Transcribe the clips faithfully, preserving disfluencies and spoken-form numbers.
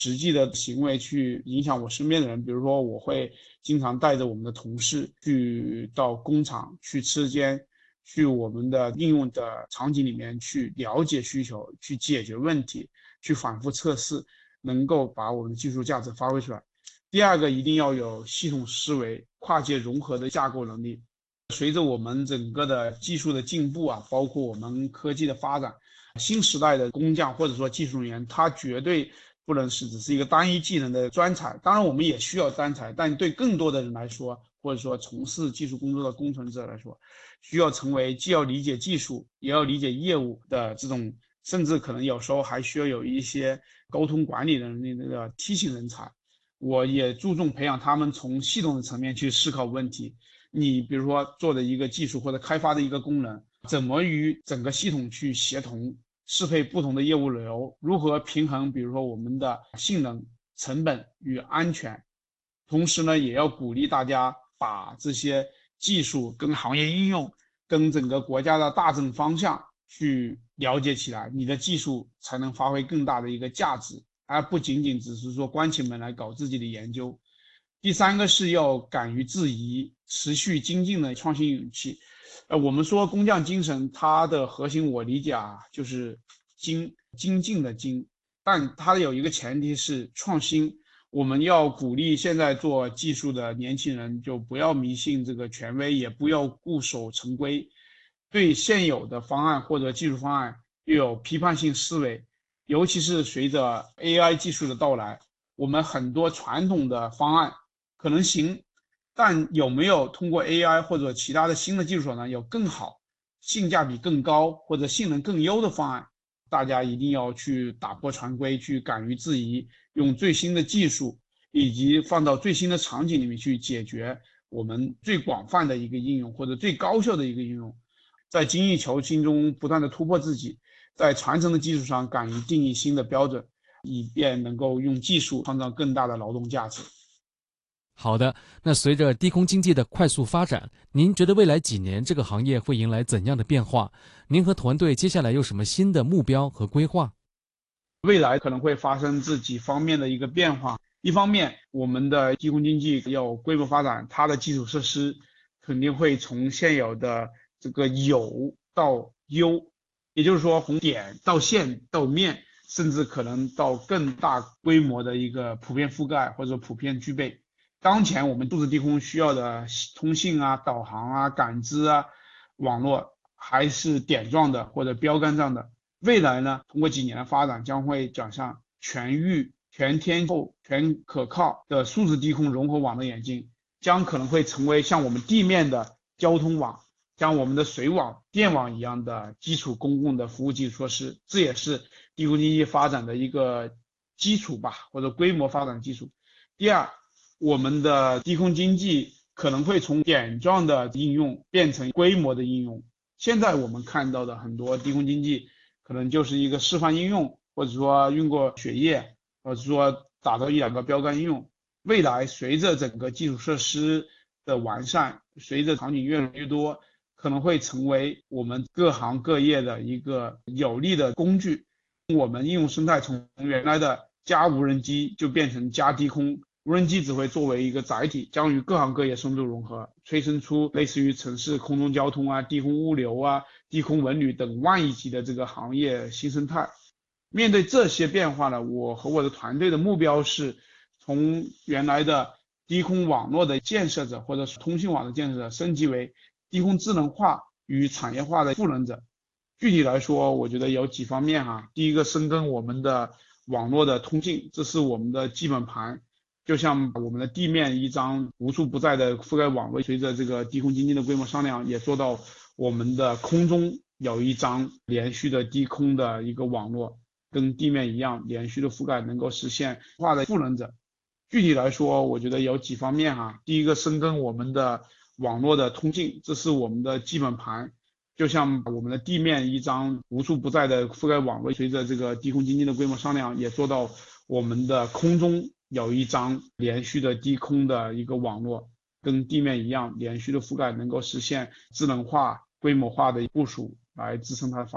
实际的行为去影响我身边的人。比如说，我会经常带着我们的同事去到工厂、去车间、去我们的应用的场景里面去了解需求、去解决问题、去反复测试，能够把我们的技术价值发挥出来。第二个，一定要有系统思维、跨界融合的架构能力。随着我们整个的技术的进步啊，包括我们科技的发展，新时代的工匠或者说技术人员，他绝对不能是只是一个单一技能的专才。当然，我们也需要专才，但对更多的人来说，或者说从事技术工作的工程者来说，需要成为既要理解技术，也要理解业务的这种，甚至可能有时候还需要有一些沟通管理能力的梯形人才。我也注重培养他们从系统的层面去思考问题。你比如说做的一个技术或者开发的一个功能，怎么与整个系统去协同，适配不同的业务流，如何平衡，比如说我们的性能、成本与安全。同时呢，也要鼓励大家把这些技术跟行业应用、跟整个国家的大政方向去了解起来，你的技术才能发挥更大的一个价值，而不仅仅只是说关起门来搞自己的研究。第三个是要敢于质疑，持续精进的创新勇气。呃，我们说工匠精神，它的核心我理解啊，就是精精进的精，但它有一个前提是创新。我们要鼓励现在做技术的年轻人，就不要迷信这个权威，也不要固守成规，对现有的方案或者技术方案又有批判性思维。尤其是随着 A I 技术的到来，我们很多传统的方案可能行，但有没有通过 A I 或者其他的新的技术手段有更好、性价比更高或者性能更优的方案？大家一定要去打破常规，去敢于质疑，用最新的技术以及放到最新的场景里面去解决我们最广泛的一个应用或者最高效的一个应用，在精益求精中不断的突破自己，在传承的基础上敢于定义新的标准，以便能够用技术创造更大的劳动价值。 好的，那随着低空经济的快速发展，您觉得未来几年这个行业会迎来怎样的变化？您和团队接下来有什么新的目标和规划？ 未来可能会发生这几方面的一个变化。一方面，我们的低空经济要规模发展，它的基础设施肯定会从现有的这个有到优，也就是说从点到线到面，甚至可能到更大规模的一个普遍覆盖或者普遍具备。当前我们数字低空需要的通信啊、导航啊、感知啊、网络还是点状的或者标杆状的。未来呢，通过几年的发展，将会转向全域、全天候、全可靠的数字低空融合网络眼镜，将可能会成为像我们地面的交通网、像我们的水网、电网一样的基础公共的服务基础设施。这也是低空经济发展的一个基础吧，或者规模发展基础。第二，我们的低空经济可能会从点状的应用变成规模的应用。现在我们看到的很多低空经济可能就是一个示范应用，或者说用过血液，或者说打造一两个标杆应用。未来随着整个基础设施的完善，随着场景越来越多，可能会成为我们各行各业的一个有力的工具。我们应用生态从原来的加无人机就变成加低空，无人机只会作为一个载体，将与各行各业深度融合，催生出类似于城市空中交通啊、低空物流啊、低空文旅等万亿级的这个行业新生态。面对这些变化呢，我和我的团队的目标是从原来的低空网络的建设者或者通信网的建设者升级为低空智能化与产业化的赋能者。具体来说，我觉得有几方面哈。第一个，深耕我们的网络的通信，这是我们的基本盘。就像我们的地面一张无处不在的覆盖网络，随着这个低空经济的规模上量，也做到我们的空中有一张连续的低空的一个网络，跟地面一样连续的覆盖，能够实现化的赋能者。具体来说，我觉得有几方面哈。第一个，深耕我们的网络的通信，这是我们的基本盘。就像我们的地面一张无处不在的覆盖网络，随着这个低空经济的规模上量，也做到我们的空中有一张连续的低空的一个网络，跟地面一样连续的覆盖，能够实现智能化、规模化的部署来支撑它的发展。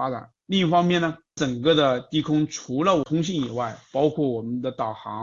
另一方面呢，整个的低空除了通信以外，包括我们的导航、